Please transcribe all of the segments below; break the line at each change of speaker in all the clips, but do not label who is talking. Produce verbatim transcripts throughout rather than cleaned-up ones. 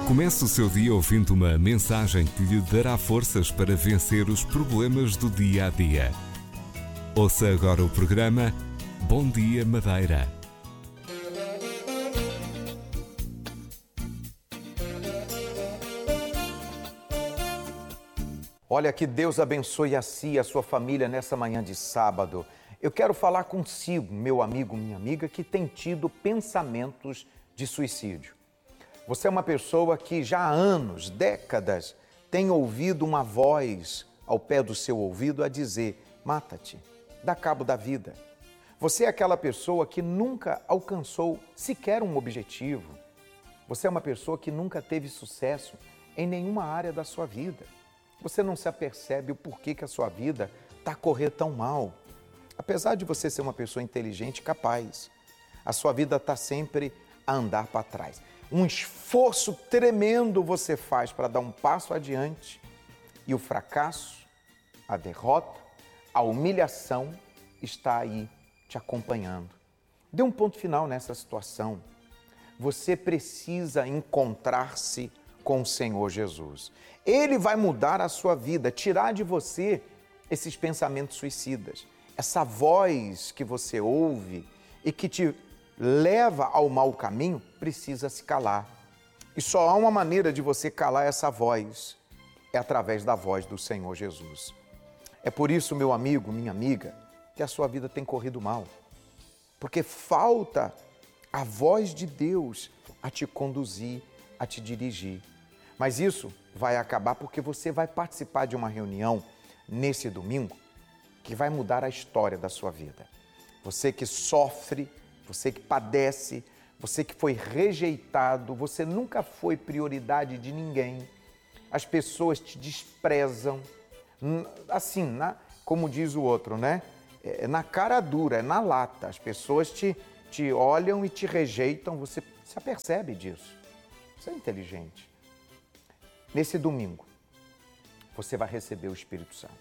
Comece o seu dia ouvindo uma mensagem que lhe dará forças para vencer os problemas do dia a dia. Ouça agora o programa Bom Dia Madeira.
Olha, que Deus abençoe a si e a sua família nessa manhã de sábado. Eu quero falar consigo, meu amigo, minha amiga, que tem tido pensamentos de suicídio. Você é uma pessoa que já há anos, décadas, tem ouvido uma voz ao pé do seu ouvido a dizer: mata-te, dá cabo da vida. Você é aquela pessoa que nunca alcançou sequer um objetivo. Você é uma pessoa que nunca teve sucesso em nenhuma área da sua vida. Você não se apercebe o porquê que a sua vida está a correr tão mal. Apesar de você ser uma pessoa inteligente e capaz, a sua vida está sempre a andar para trás. Um esforço tremendo você faz para dar um passo adiante e o fracasso, a derrota, a humilhação está aí te acompanhando. Dê um ponto final nessa situação. Você precisa encontrar-se com o Senhor Jesus. Ele vai mudar a sua vida, tirar de você esses pensamentos suicidas, essa voz que você ouve e que te leva ao mau caminho, precisa se calar. E só há uma maneira de você calar essa voz, é através da voz do Senhor Jesus. É por isso, meu amigo, minha amiga, que a sua vida tem corrido mal. Porque falta a voz de Deus a te conduzir, a te dirigir. Mas isso vai acabar porque você vai participar de uma reunião nesse domingo que vai mudar a história da sua vida. Você que sofre, você que padece, você que foi rejeitado, você nunca foi prioridade de ninguém. As pessoas te desprezam, assim, na, como diz o outro, né? É na cara dura, é na lata. As pessoas te, te olham e te rejeitam, você se apercebe disso. Você é inteligente. Nesse domingo, você vai receber o Espírito Santo.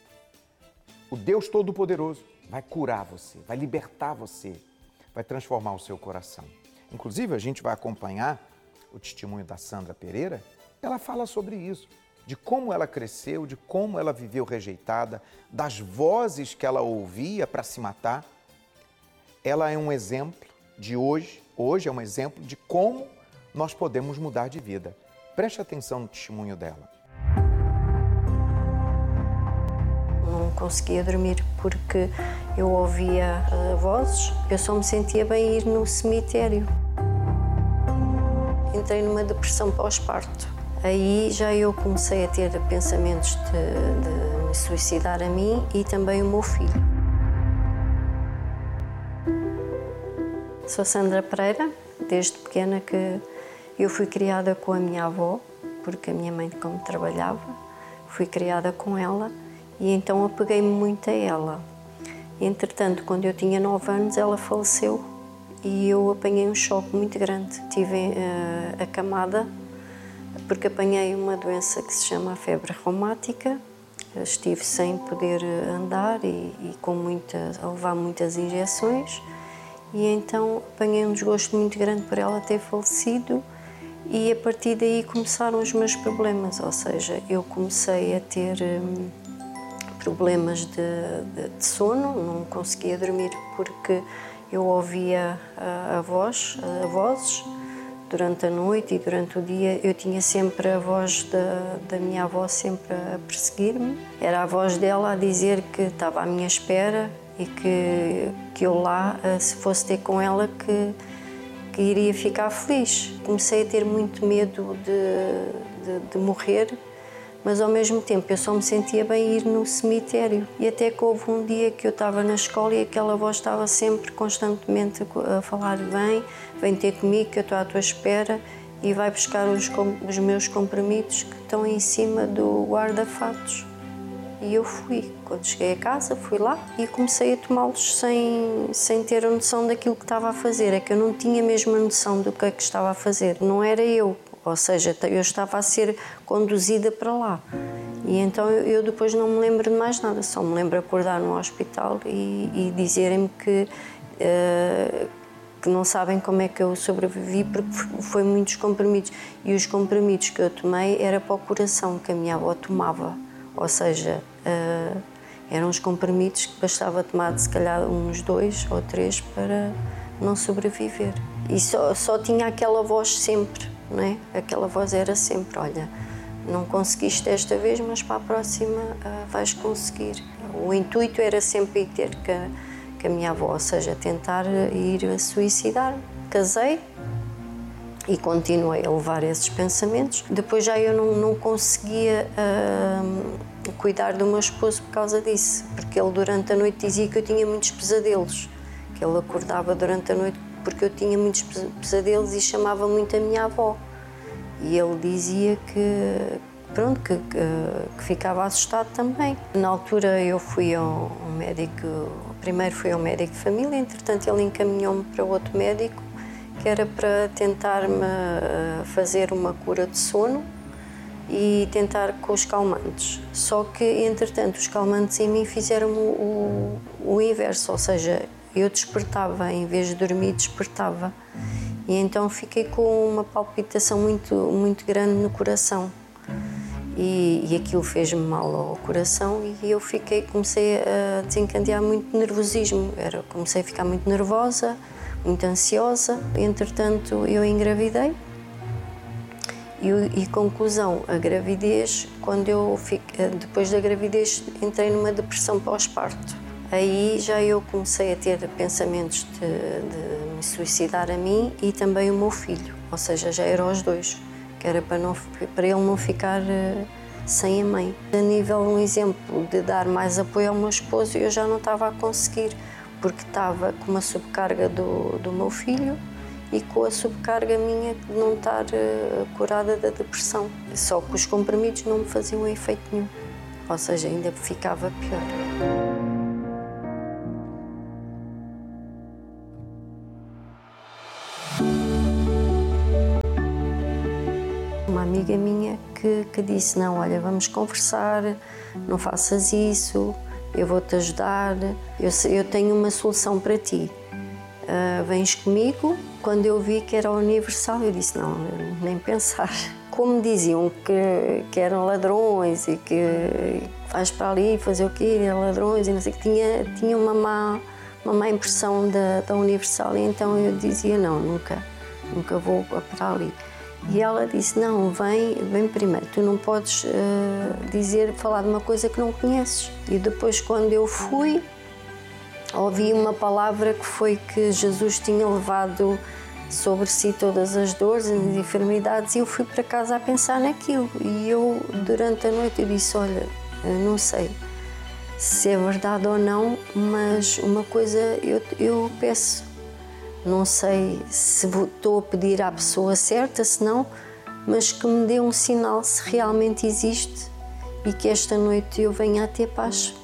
O Deus Todo-Poderoso vai curar você, vai libertar você, vai transformar o seu coração. Inclusive, a gente vai acompanhar o testemunho da Sandra Pereira. Ela fala sobre isso, de como ela cresceu, de como ela viveu rejeitada, das vozes que ela ouvia para se matar. Ela é um exemplo de hoje, hoje é um exemplo de como nós podemos mudar de vida. Preste atenção no testemunho dela.
Não conseguia dormir porque eu ouvia uh, vozes, eu só me sentia bem ir no cemitério. Entrei numa depressão pós-parto. Aí já eu comecei a ter pensamentos de, de me suicidar a mim e também o meu filho. Sou Sandra Pereira, desde pequena que eu fui criada com a minha avó, porque a minha mãe, como trabalhava, fui criada com ela e então apeguei-me muito a ela. Entretanto, quando eu tinha nove anos, ela faleceu e eu apanhei um choque muito grande. Tive uh, acamada porque apanhei uma doença que se chama febre reumática. Estive sem poder andar e, e com muitas, a levar muitas injeções e então apanhei um desgosto muito grande por ela ter falecido. E a partir daí começaram os meus problemas, ou seja, eu comecei a ter hum, problemas de, de, de sono, não conseguia dormir porque eu ouvia a, a voz, a vozes durante a noite e durante o dia. Eu tinha sempre a voz da, da minha avó sempre a perseguir-me. Era a voz dela a dizer que estava à minha espera e que, que eu lá, se fosse ter com ela, que que iria ficar feliz. Comecei a ter muito medo de, de, de morrer, mas ao mesmo tempo eu só me sentia bem ir no cemitério. E até que houve um dia que eu estava na escola e aquela voz estava sempre, constantemente a falar: vem, vem ter comigo que eu estou à tua espera e vai buscar os, os meus comprimidos que estão em cima do guarda-fatos. E eu fui. Quando cheguei a casa, fui lá e comecei a tomá-los sem, sem ter a noção daquilo que estava a fazer. É que eu não tinha mesmo a noção do que é que estava a fazer. Não era eu, ou seja, eu estava a ser conduzida para lá. E então eu, eu depois não me lembro de mais nada, só me lembro de acordar no hospital e, e dizerem-me que, uh, que não sabem como é que eu sobrevivi, porque foi muitos comprimidos. E os comprimidos que eu tomei era para o coração, que a minha avó tomava. Ou seja, uh, eram os comprimidos que bastava tomar, se calhar, uns dois ou três para não sobreviver. E só, só tinha aquela voz sempre, não é? Aquela voz era sempre, olha, não conseguiste desta vez, mas para a próxima uh, vais conseguir. O intuito era sempre ir ter que a minha avó, ou seja, tentar ir a suicidar. Casei e continuei a levar esses pensamentos. Depois já eu não, não conseguia uh, cuidar do meu esposo por causa disso, porque ele durante a noite dizia que eu tinha muitos pesadelos, que ele acordava durante a noite porque eu tinha muitos pesadelos e chamava muito a minha avó. E ele dizia que, pronto, que, que, que ficava assustado também. Na altura eu fui ao, ao médico. Primeiro fui ao médico de família, entretanto ele encaminhou-me para outro médico, que era para tentar-me fazer uma cura de sono e tentar com os calmantes. Só que, entretanto, os calmantes em mim fizeram o, o, o inverso, ou seja, eu despertava, em vez de dormir, despertava. E então fiquei com uma palpitação muito, muito grande no coração. E, e aquilo fez-me mal ao coração e eu fiquei, comecei a desencadear muito nervosismo. Era, comecei a ficar muito nervosa, muito ansiosa. Entretanto, eu engravidei e, e conclusão, a gravidez, quando eu fiquei, depois da gravidez, entrei numa depressão pós-parto. Aí já eu comecei a ter pensamentos de, de me suicidar a mim e também o meu filho, ou seja, já eram os dois. Que era para, não, para ele não ficar uh, sem a mãe. A nível, um exemplo de dar mais apoio ao meu esposo, eu já não estava a conseguir, porque estava com uma subcarga do, do meu filho e com a subcarga minha de não estar uh, curada da depressão. Só que os comprimidos não me faziam efeito nenhum, ou seja, ainda ficava pior. Uma amiga minha que, que disse, não, olha, vamos conversar, não faças isso, eu vou-te ajudar, eu, eu tenho uma solução para ti. Uh, vens comigo? Quando eu vi que era universal, eu disse, não, nem pensar. Como diziam que, que eram ladrões e que vais para ali fazer o quê, eram ladrões e não sei o que, tinha, tinha uma, má, uma má impressão da, da Universal, e então eu dizia, não, nunca, nunca vou para ali. E ela disse, não, vem, vem primeiro, tu não podes uh, dizer, falar de uma coisa que não conheces. E depois, quando eu fui, ouvi uma palavra que foi que Jesus tinha levado sobre si todas as dores e as enfermidades, e eu fui para casa a pensar naquilo. E eu, durante a noite, eu disse, olha, eu não sei se é verdade ou não, mas uma coisa eu, eu peço. Não sei se estou a pedir à pessoa certa, se não, mas que me dê um sinal se realmente existe e que esta noite eu venha a ter paz.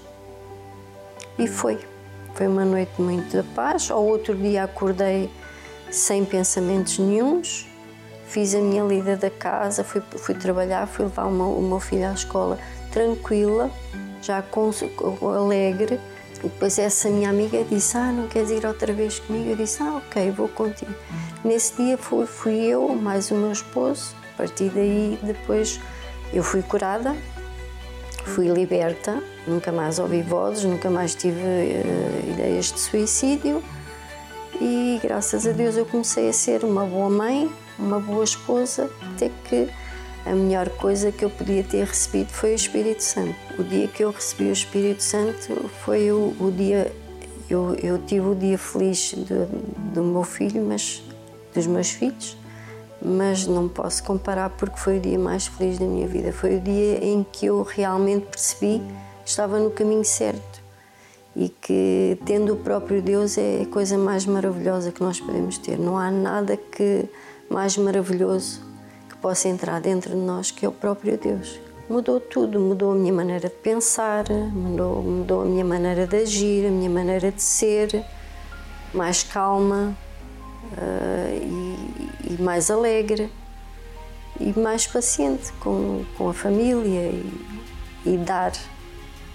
E foi. Foi uma noite muito de paz. Ao outro dia acordei sem pensamentos nenhuns, fiz a minha lida da casa, fui, fui trabalhar, fui levar o meu, o meu filho à escola tranquila, já com, alegre. E depois essa minha amiga disse, ah, não queres ir outra vez comigo? Eu disse, ah, ok, vou contigo. Nesse dia fui, fui eu, mais o meu esposo. A partir daí, depois, eu fui curada, fui liberta, nunca mais ouvi vozes, nunca mais tive uh, ideias de suicídio. E, graças a Deus, eu comecei a ser uma boa mãe, uma boa esposa, até que a melhor coisa que eu podia ter recebido foi o Espírito Santo. O dia que eu recebi o Espírito Santo foi o, o dia... Eu, eu tive o dia feliz do, do meu filho, mas dos meus filhos, mas não posso comparar porque foi o dia mais feliz da minha vida. Foi o dia em que eu realmente percebi que estava no caminho certo e que, tendo o próprio Deus, é a coisa mais maravilhosa que nós podemos ter. Não há nada que mais maravilhoso possa entrar dentro de nós, que é o próprio Deus. Mudou tudo, mudou a minha maneira de pensar, mudou, mudou a minha maneira de agir, a minha maneira de ser, mais calma uh, e, e mais alegre e mais paciente com, com a família e, e dar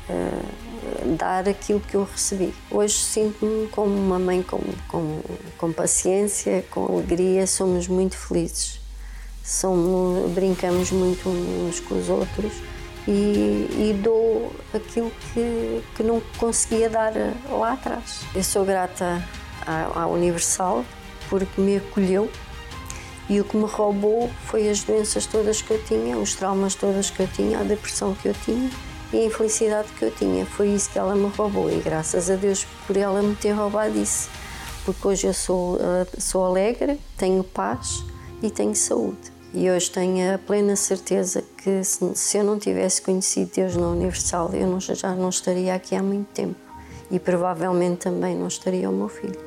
uh, dar aquilo que eu recebi. Hoje sinto-me como uma mãe com, com, com paciência, com alegria, somos muito felizes. Somos, brincamos muito uns com os outros e, e dou aquilo que, que não conseguia dar lá atrás. Eu sou grata à, à Universal porque me acolheu. E o que me roubou foi as doenças todas que eu tinha, os traumas todos que eu tinha, a depressão que eu tinha e a infelicidade que eu tinha. Foi isso que ela me roubou e graças a Deus por ela me ter roubado isso. Porque hoje eu sou, sou alegre, tenho paz e tenho saúde. E hoje tenho a plena certeza que se, se eu não tivesse conhecido Deus na Universal, eu não, já não estaria aqui há muito tempo. E provavelmente também não estaria o meu filho.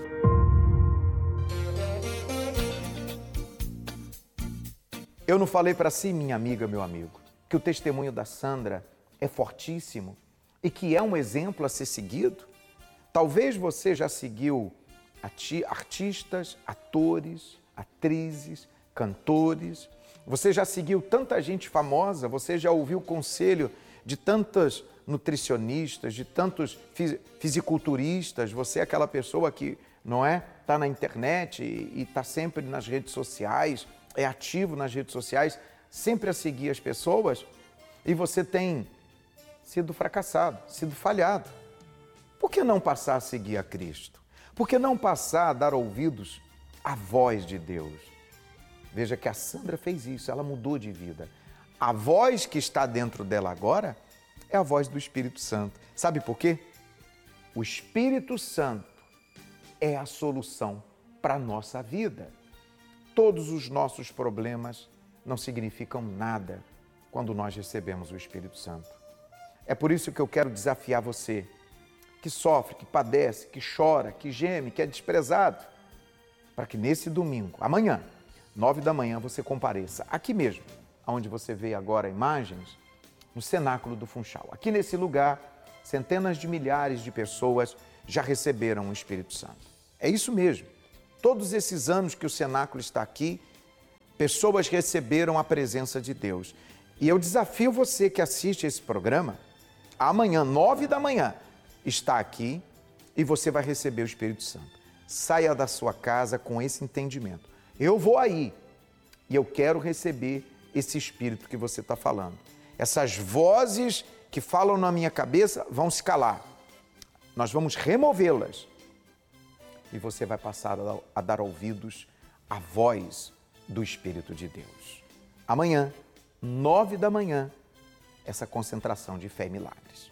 Eu não falei para si, minha amiga, meu amigo, que o testemunho da Sandra é fortíssimo e que é um exemplo a ser seguido? Talvez você já seguiu artistas, atores, atrizes, cantores, você já seguiu tanta gente famosa, você já ouviu o conselho de tantas nutricionistas, de tantos fisiculturistas, você é aquela pessoa que, não é, está na internet e está sempre nas redes sociais, é ativo nas redes sociais, sempre a seguir as pessoas, e você tem sido fracassado, sido falhado. Por que não passar a seguir a Cristo? Por que não passar a dar ouvidos à voz de Deus? Veja que a Sandra fez isso, ela mudou de vida. A voz que está dentro dela agora é a voz do Espírito Santo. Sabe por quê? O Espírito Santo é a solução para a nossa vida. Todos os nossos problemas não significam nada quando nós recebemos o Espírito Santo. É por isso que eu quero desafiar você, que sofre, que padece, que chora, que geme, que é desprezado, para que nesse domingo, amanhã, nove da manhã, você compareça aqui mesmo, onde você vê agora imagens, no cenáculo do Funchal. Aqui nesse lugar, centenas de milhares de pessoas já receberam o Espírito Santo. É isso mesmo. Todos esses anos que o cenáculo está aqui, pessoas receberam a presença de Deus. E eu desafio você que assiste esse programa, amanhã, nove da manhã, está aqui e você vai receber o Espírito Santo. Saia da sua casa com esse entendimento. Eu vou aí e eu quero receber esse Espírito que você está falando. Essas vozes que falam na minha cabeça vão se calar. Nós vamos removê-las. E você vai passar a dar ouvidos à voz do Espírito de Deus. Amanhã, nove da manhã, essa concentração de fé e milagres.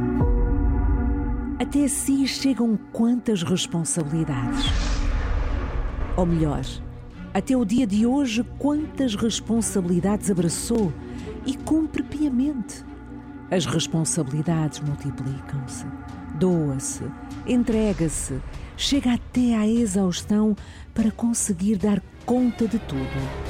Até si chegam quantas responsabilidades? Ou melhor, até o dia de hoje, quantas responsabilidades abraçou e cumpre piamente? As responsabilidades multiplicam-se, doa-se, entrega-se, chega até à exaustão para conseguir dar conta de tudo.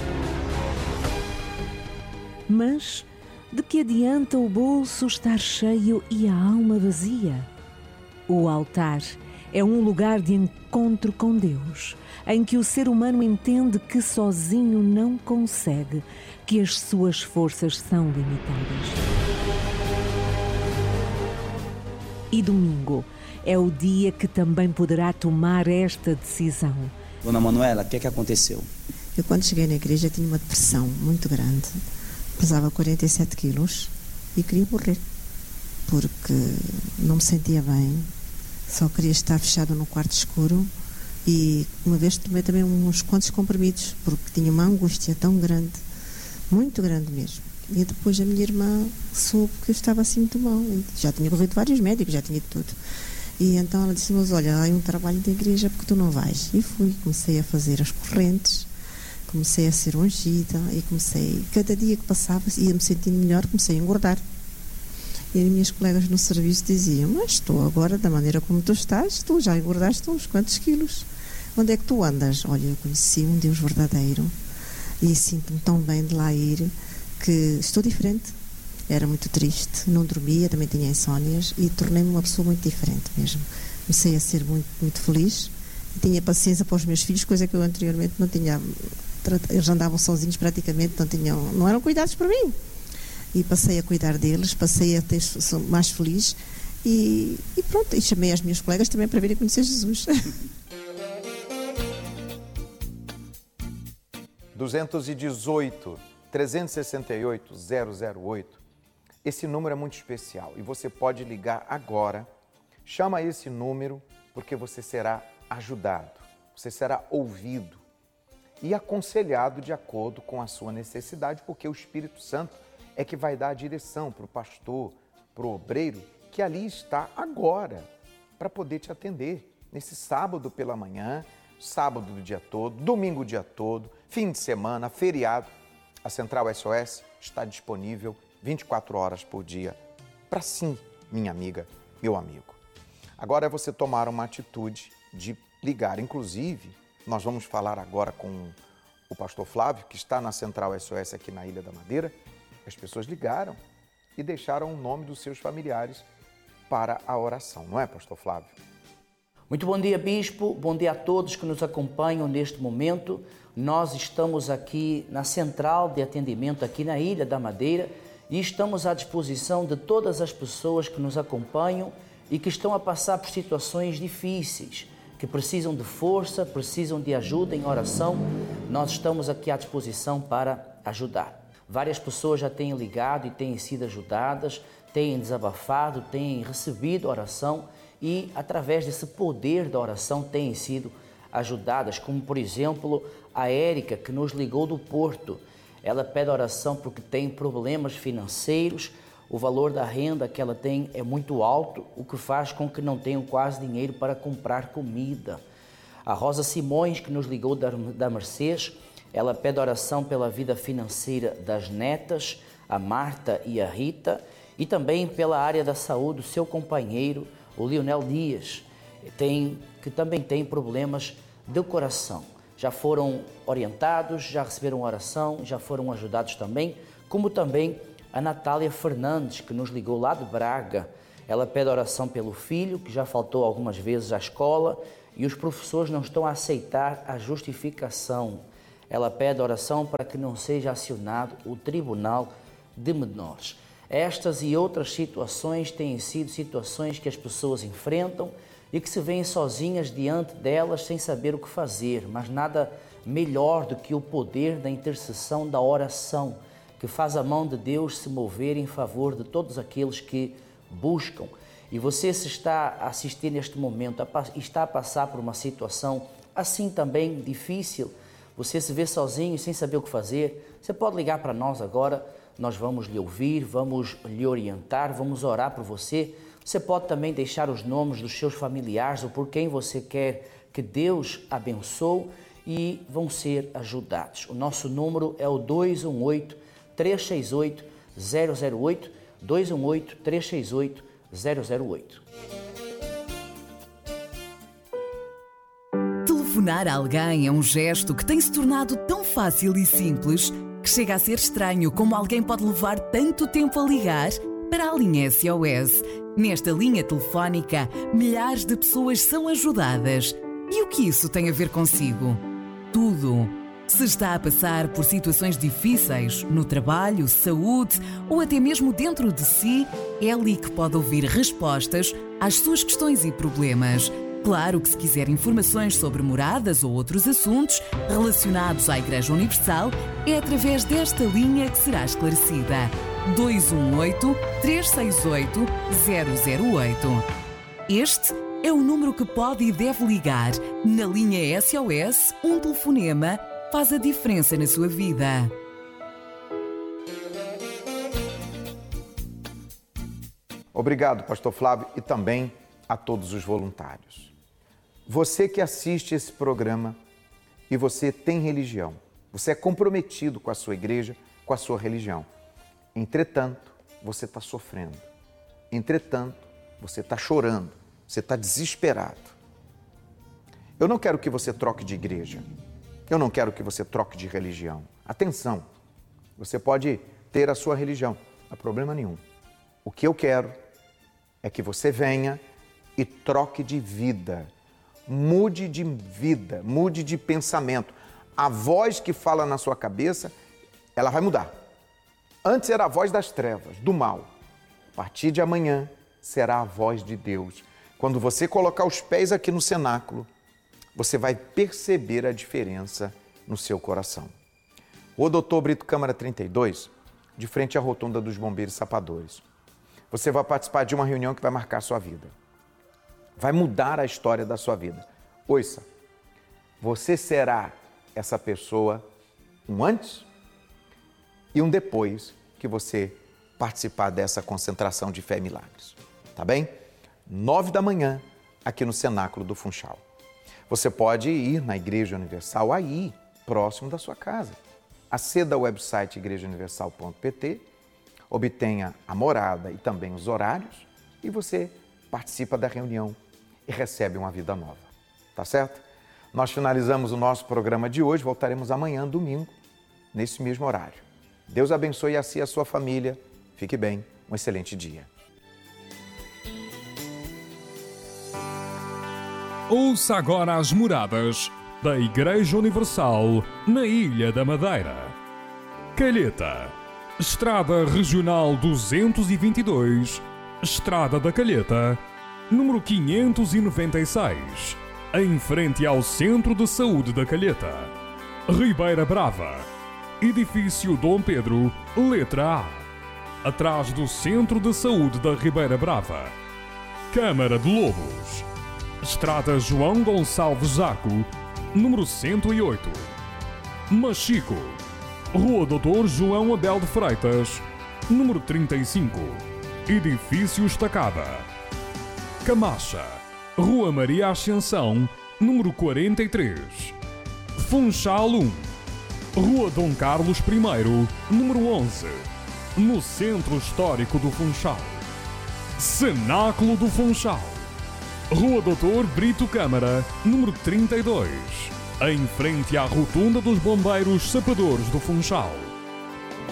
Mas de que adianta o bolso estar cheio e a alma vazia? O altar é um lugar de encontro com Deus, em que o ser humano entende que sozinho não consegue, que as suas forças são limitadas. E domingo é o dia que também poderá tomar esta decisão.
Dona Manuela, o que é que aconteceu?
Eu, quando cheguei na igreja, tinha uma depressão muito grande. Pesava quarenta e sete quilos e queria morrer, porque não me sentia bem. Só queria estar fechado no quarto escuro e uma vez tomei também uns quantos comprimidos, porque tinha uma angústia tão grande, muito grande mesmo. E depois a minha irmã soube que eu estava assim muito mal. Já tinha corrido vários médicos, já tinha tudo. E então ela disse, mas olha, há um trabalho da igreja porque tu não vais. E fui, comecei a fazer as correntes, comecei a ser ungida e comecei, cada dia que passava, ia-me sentindo melhor, comecei a engordar. E as minhas colegas no serviço diziam, mas tu agora, da maneira como tu estás, tu já engordaste uns quantos quilos. Onde é que tu andas? Olha, eu conheci um Deus verdadeiro e sinto-me tão bem de lá ir que estou diferente. Era muito triste, não dormia, também tinha insónias e tornei-me uma pessoa muito diferente mesmo. Comecei a ser muito, muito feliz e tinha paciência para os meus filhos, coisa que eu anteriormente não tinha. Eles andavam sozinhos praticamente, não, tinham, não eram cuidados para mim. e passei a cuidar deles, passei a ter, sou mais feliz e, e pronto, e chamei as minhas colegas também para virem conhecer Jesus.
dois um oito, três seis oito, zero zero oito. Esse número é muito especial e você pode ligar agora. Chama esse número porque você será ajudado, você será ouvido e aconselhado de acordo com a sua necessidade, porque o Espírito Santo é que vai dar a direção para o pastor, para o obreiro, que ali está agora, para poder te atender nesse sábado pela manhã, sábado do dia todo, domingo o dia todo, fim de semana, feriado. A Central S O S está disponível vinte e quatro horas por dia para sim, minha amiga, meu amigo. Agora é você tomar uma atitude de ligar. Inclusive, nós vamos falar agora com o pastor Flávio, que está na Central S O S aqui na Ilha da Madeira. As pessoas ligaram e deixaram o nome dos seus familiares para a oração. Não é, pastor Flávio?
Muito bom dia, Bispo. Bom dia a todos que nos acompanham neste momento. Nós estamos aqui na Central de Atendimento aqui na Ilha da Madeira e estamos à disposição de todas as pessoas que nos acompanham e que estão a passar por situações difíceis, que precisam de força, precisam de ajuda em oração. Nós estamos aqui à disposição para ajudar. Várias pessoas já têm ligado e têm sido ajudadas, têm desabafado, têm recebido oração e, através desse poder da oração, têm sido ajudadas, como, por exemplo, a Érica, que nos ligou do Porto. Ela pede oração porque tem problemas financeiros, o valor da renda que ela tem é muito alto, o que faz com que não tenham quase dinheiro para comprar comida. A Rosa Simões, que nos ligou da, da Mercês, ela pede oração pela vida financeira das netas, a Marta e a Rita, e também pela área da saúde do seu companheiro, o Leonel Dias, tem, que também tem problemas do coração. Já foram orientados, já receberam oração, já foram ajudados também, como também a Natália Fernandes, que nos ligou lá de Braga. Ela pede oração pelo filho, que já faltou algumas vezes à escola, e os professores não estão a aceitar a justificação. Ela pede oração para que não seja acionado o Tribunal de Menores. Estas e outras situações têm sido situações que as pessoas enfrentam e que se veem sozinhas diante delas sem saber o que fazer, mas nada melhor do que o poder da intercessão, da oração, que faz a mão de Deus se mover em favor de todos aqueles que buscam. E você, se está a assistir neste momento e está a passar por uma situação assim também difícil, você se vê sozinho sem saber o que fazer, você pode ligar para nós agora, nós vamos lhe ouvir, vamos lhe orientar, vamos orar por você. Você pode também deixar os nomes dos seus familiares ou por quem você quer que Deus abençoe e vão ser ajudados. O nosso número é o dois um oito, três seis oito, zero zero oito, dois um oito, três seis oito, zero zero oito.
Telefonar a alguém é um gesto que tem se tornado tão fácil e simples que chega a ser estranho como alguém pode levar tanto tempo a ligar para a linha S O S. Nesta linha telefónica, milhares de pessoas são ajudadas. E o que isso tem a ver consigo? Tudo. Se está a passar por situações difíceis, no trabalho, saúde ou até mesmo dentro de si, é ali que pode ouvir respostas às suas questões e problemas. Claro que se quiser informações sobre moradas ou outros assuntos relacionados à Igreja Universal, é através desta linha que será esclarecida. dois um oito, três seis oito, zero zero oito. Este é o número que pode e deve ligar. Na linha S O S, um telefonema faz a diferença na sua vida.
Obrigado, pastor Flávio, e também a todos os voluntários. Você que assiste esse programa e você tem religião, você é comprometido com a sua igreja, com a sua religião. Entretanto, você está sofrendo. Entretanto, você está chorando, você está desesperado. Eu não quero que você troque de igreja. Eu não quero que você troque de religião. Atenção, você pode ter a sua religião, não há problema nenhum. O que eu quero é que você venha e troque de vida. Mude de vida, mude de pensamento. A voz que fala na sua cabeça, ela vai mudar. Antes era a voz das trevas, do mal. A partir de amanhã será a voz de Deus. Quando você colocar os pés aqui no cenáculo, você vai perceber a diferença no seu coração. O doutor Brito Câmara trinta e dois, de frente à rotunda dos Bombeiros Sapadores. Você vai participar de uma reunião que vai marcar a sua vida. Vai mudar a história da sua vida. Ouça, você será essa pessoa um antes e um depois que você participar dessa concentração de fé e milagres. Tá bem? Nove da manhã, aqui no Cenáculo do Funchal. Você pode ir na Igreja Universal aí, próximo da sua casa. Aceda ao website igreja universal ponto p t, obtenha a morada e também os horários e você participa da reunião e recebe uma vida nova. Tá certo? Nós finalizamos o nosso programa de hoje, voltaremos amanhã, domingo, nesse mesmo horário. Deus abençoe a si e a sua família. Fique bem, um excelente dia.
Ouça agora as moradas da Igreja Universal na Ilha da Madeira. Calheta, Estrada Regional duzentos e vinte e dois, Estrada da Calheta, número quinhentos e noventa e seis, em frente ao Centro de Saúde da Calheta. Ribeira Brava, Edifício Dom Pedro, letra A, atrás do Centro de Saúde da Ribeira Brava. Câmara de Lobos, Estrada João Gonçalves Zaco, número cento e oito. Machico, Rua doutor João Abel de Freitas, número trinta e cinco, Edifício Estacada. Camacha, Rua Maria Ascensão, número quarenta e três. Funchal um, Rua Dom Carlos I, número onze, no Centro Histórico do Funchal. Cenáculo do Funchal, Rua doutor Brito Câmara, número trinta e dois, em frente à Rotunda dos Bombeiros Sapadores do Funchal.